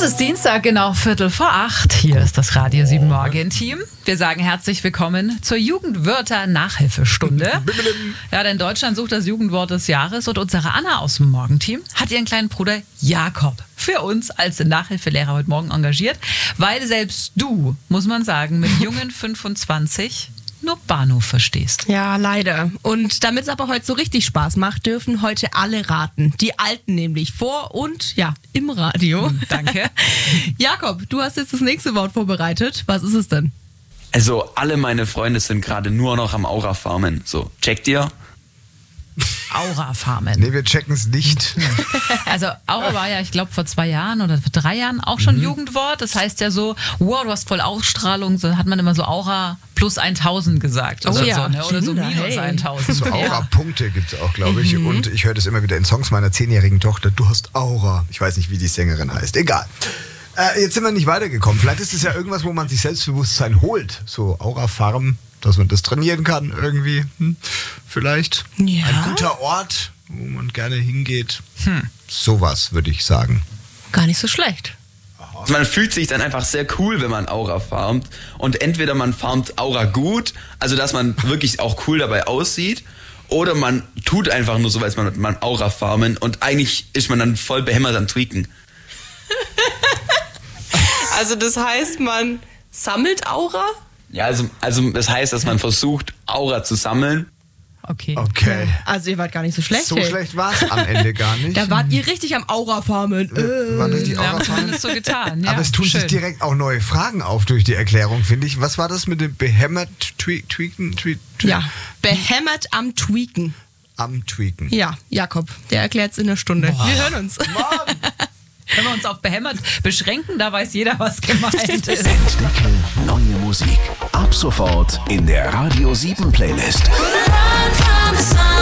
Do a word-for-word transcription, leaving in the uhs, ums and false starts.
ist Dienstag, genau Viertel vor acht. Hier ist das Radio sieben Morgen-Team. Wir sagen herzlich willkommen zur Jugendwörter-Nachhilfestunde. Ja, denn Deutschland sucht das Jugendwort des Jahres und unsere Anna aus dem Morgenteam hat ihren kleinen Bruder Jakob für uns als Nachhilfelehrer heute Morgen engagiert, weil selbst du, muss man sagen, mit jungen fünfundzwanzig nur Bahnhof verstehst. Ja, leider. Und damit es aber heute so richtig Spaß macht, dürfen heute alle raten. Die Alten nämlich vor und ja, im Radio. Danke. Jakob, du hast jetzt das nächste Wort vorbereitet. Was ist es denn? Also alle meine Freunde sind gerade nur noch am Aura-Farmen. So, checkt ihr? Aura-Farmen. Nee, wir checken es nicht. Also Aura war ja, ich glaube, vor zwei Jahren oder vor drei Jahren auch schon mhm. Jugendwort. Das heißt ja so, wow, du hast voll Ausstrahlung. So hat man immer so Aura plus tausend gesagt. Oder, oh ja, so, ne? Oder so Kinder, minus hey. tausend. So Aura-Punkte gibt es auch, glaube ich. Mhm. Und ich höre das immer wieder in Songs meiner zehnjährigen Tochter. Du hast Aura. Ich weiß nicht, wie die Sängerin heißt. Egal. Äh, jetzt sind wir nicht weitergekommen. Vielleicht ist es ja irgendwas, wo man sich Selbstbewusstsein holt. So Aura-Farm, dass man das trainieren kann irgendwie. Hm. Vielleicht ja. ein guter Ort, wo man gerne hingeht. Hm. Sowas würde ich sagen. Gar nicht so schlecht. Man fühlt sich dann einfach sehr cool, wenn man Aura farmt. Und entweder man farmt Aura gut, also dass man wirklich auch cool dabei aussieht, oder man tut einfach nur so, als man, man Aura farmen und eigentlich ist man dann voll behämmert am Tweaken. Also das heißt, man sammelt Aura? Ja, also, also das heißt, dass man versucht, Aura zu sammeln. Okay. Okay. Also ihr wart gar nicht so schlecht. So hey. schlecht war es am Ende gar nicht. Da wart ihr richtig am Aura-Farmen. Äh, war richtig Wir haben Aura-Farmen? zumindest so getan. Ja, Aber es tun schön. sich direkt auch neue Fragen auf durch die Erklärung, finde ich. Was war das mit dem behämmert tweak, tweaken? Tweak, tweak, Ja, behämmert am Tweaken. Am Tweaken. Ja, Jakob, der erklärt es in einer Stunde. Boah. Wir hören uns. Mann. Wenn wir uns auf behämmert beschränken, da weiß jeder, was gemeint ist. Entdecke neue Musik. Ab sofort in der Radio sieben Playlist. Run from the sun.